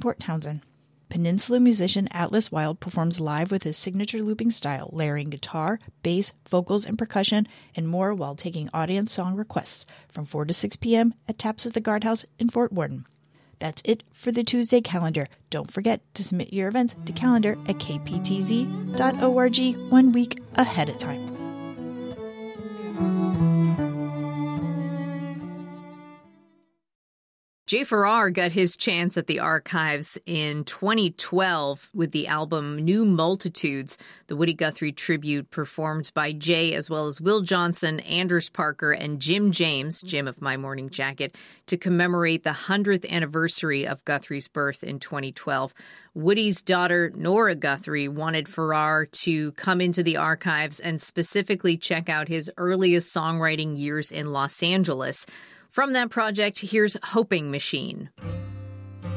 Port Townsend. Peninsula musician Atlas Wild performs live with his signature looping style, layering guitar, bass, vocals, and percussion, and more while taking audience song requests from 4 to 6 p.m. at Taps at the Guardhouse in Fort Worden. That's it for the Tuesday calendar. Don't forget to submit your events to calendar at kptz.org 1 week ahead of time. Jay Farrar got his chance at the archives in 2012 with the album New Multitudes, the Woody Guthrie tribute performed by Jay as well as Will Johnson, Anders Parker, and Jim James, Jim of My Morning Jacket, to commemorate the 100th anniversary of Guthrie's birth in 2012. Woody's daughter, Nora Guthrie, wanted Farrar to come into the archives and specifically check out his earliest songwriting years in Los Angeles. From that project, here's Hoping Machine.